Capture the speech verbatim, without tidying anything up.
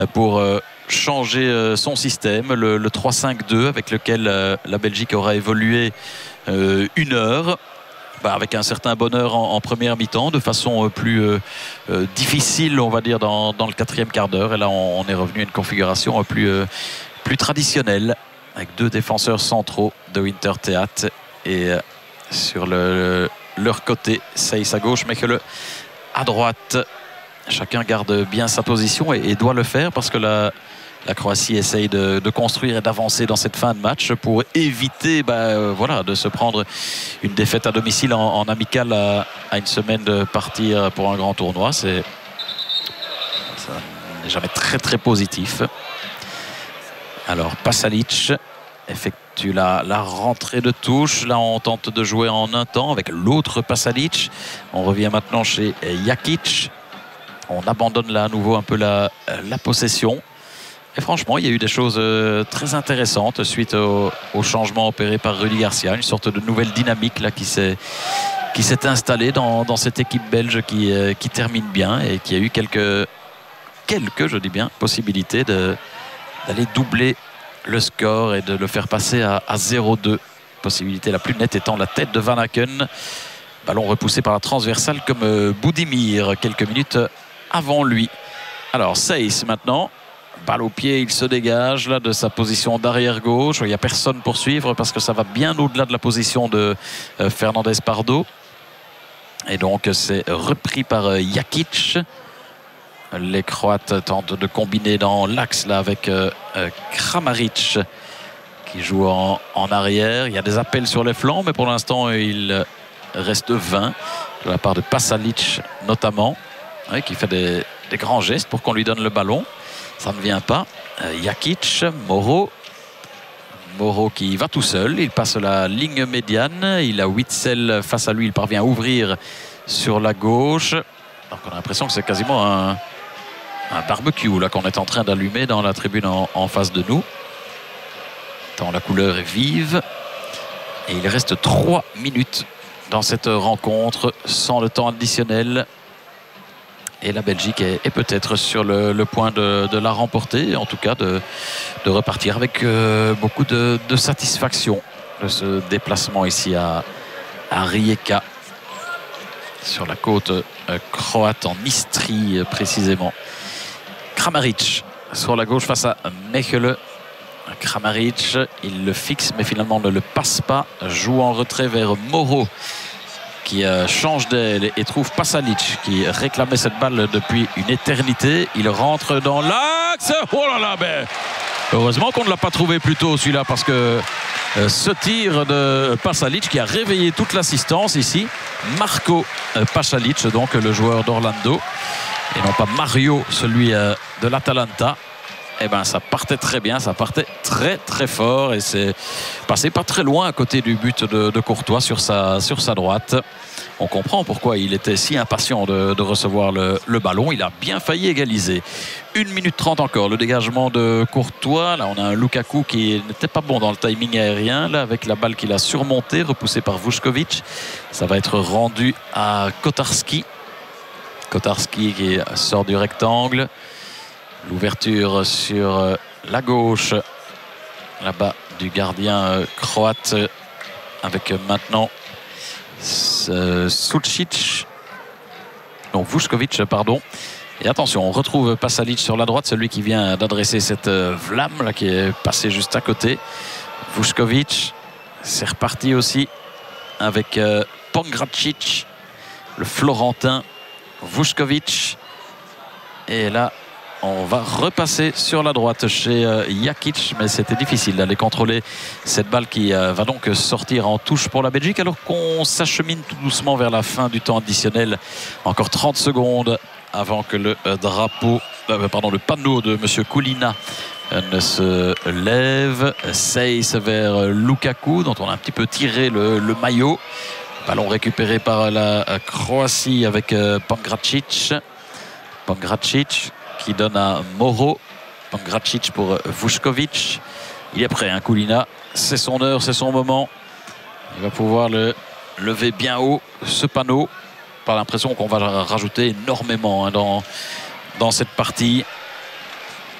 pour euh, changer euh, son système, le, le trois cinq deux avec lequel euh, la Belgique aura évolué euh, une heure. Bah, avec un certain bonheur en, en première mi-temps, de façon euh, plus euh, euh, difficile, on va dire, dans, dans le quatrième quart d'heure. Et là, on, on est revenu à une configuration euh, plus, euh, plus traditionnelle, avec deux défenseurs centraux de Winterthur et euh, sur le, le, leur côté, Seyss à gauche, Mechelen à droite. Chacun garde bien sa position et, et doit le faire parce que la, la Croatie essaye de, de construire et d'avancer dans cette fin de match pour éviter bah, euh, voilà, de se prendre une défaite à domicile en, en amical à, à une semaine de partir pour un grand tournoi. C'est ça n'est jamais très très positif. Alors Pasalic effectue la, la rentrée de touche. Là on tente de jouer en un temps avec l'autre Pasalic. On revient maintenant chez Jakic. On abandonne là à nouveau un peu la, la possession. Et franchement, il y a eu des choses euh, très intéressantes suite au, au changement opéré par Rudy Garcia. Une sorte de nouvelle dynamique là, qui s'est qui s'est installée dans, dans cette équipe belge qui, euh, qui termine bien et qui a eu quelques, quelques je dis bien, possibilités de, d'aller doubler le score et de le faire passer à, à zéro deux. Possibilité la plus nette étant la tête de Van Aken. Ballon repoussé par la transversale comme euh, Boudimir quelques minutes avant lui. Alors Seyss maintenant. Balle au pied, il se dégage là de sa position d'arrière gauche. Il n'y a personne pour suivre parce que ça va bien au-delà de la position de euh, Fernandez Pardo. Et donc c'est repris par euh, Jakic. Les Croates tentent de combiner dans l'axe là avec euh, euh, Kramaric qui joue en, en arrière. Il y a des appels sur les flancs, mais pour l'instant il reste vingt de la part de Pasalic notamment, ouais, qui fait des, des grands gestes pour qu'on lui donne le ballon. Ça ne vient pas. Jakic, Moreau. Moreau qui va tout seul. Il passe la ligne médiane. Il a Witsel face à lui. Il parvient à ouvrir sur la gauche. Donc on a l'impression que c'est quasiment un, un barbecue là qu'on est en train d'allumer dans la tribune en, en face de nous. Tant la couleur est vive. Et il reste trois minutes dans cette rencontre sans le temps additionnel. Et la Belgique est, est peut-être sur le, le point de, de la remporter, en tout cas de, de repartir avec euh, beaucoup de, de satisfaction de ce déplacement ici à, à Rijeka, sur la côte euh, croate, en Istrie euh, précisément. Kramaric sur la gauche face à Mechelen. Kramaric, il le fixe mais finalement ne le passe pas, joue en retrait vers Moreau, qui euh, change d'aile et trouve Pasalic qui réclamait cette balle depuis une éternité. Il rentre dans l'axe. Oh là là, ben, heureusement qu'on ne l'a pas trouvé plus tôt celui-là, parce que euh, ce tir de Pasalic qui a réveillé toute l'assistance ici. Marco euh, Pasalic, donc le joueur d'Orlando, et non pas Mario, celui euh, de l'Atalanta. Eh ben, ça partait très bien, ça partait très très fort et c'est passé pas très loin à côté du but de, de Courtois sur sa, sur sa droite. On comprend pourquoi il était si impatient de, de recevoir le, le ballon. Il a bien failli égaliser. une minute trente encore, le dégagement de Courtois. Là, on a un Lukaku qui n'était pas bon dans le timing aérien, là, avec la balle qu'il a surmontée, repoussée par Vučković. Ça va être rendu à Kotarski. Kotarski qui sort du rectangle. L'ouverture sur la gauche là-bas du gardien croate, avec maintenant Sucic, non Vučković pardon. Et attention, on retrouve Pasalic sur la droite, celui qui vient d'adresser cette Vlam là, qui est passé juste à côté. Vučković, c'est reparti aussi avec euh, Pongracic, le Florentin. Vučković, et là on va repasser sur la droite chez euh, Jakic, mais c'était difficile d'aller contrôler cette balle qui euh, va donc sortir en touche pour la Belgique, alors qu'on s'achemine tout doucement vers la fin du temps additionnel. Encore trente secondes avant que le euh, drapeau, euh, pardon, le panneau de M. Kulina euh, ne se lève. Seyss vers euh, Lukaku, dont on a un petit peu tiré le, le maillot. Ballon récupéré par la euh, Croatie avec euh, Pongracic. Pongracic qui donne à Moreau. Pongracic pour Vučković. Il est prêt, hein, Kulina. C'est son heure, c'est son moment. Il va pouvoir le lever bien haut, ce panneau. Pas l'impression qu'on va rajouter énormément hein, dans, dans cette partie.